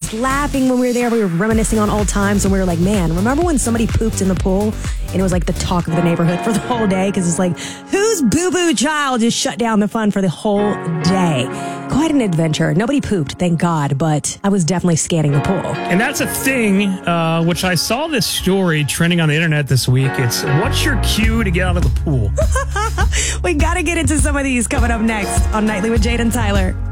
just laughing when we were there. We were reminiscing on old times, and we were like, man, remember when somebody pooped in the pool? And it was like the talk of the neighborhood for the whole day, because it's like, whose boo-boo child just shut down the fun for the whole day? Quite an adventure. Nobody pooped, thank God, but I was definitely scanning the pool. And that's a thing, which I saw this story trending on the internet this week. It's, what's your cue to get out of the pool? We got to get into some of these coming up next on Nightly with Jade and Tyler.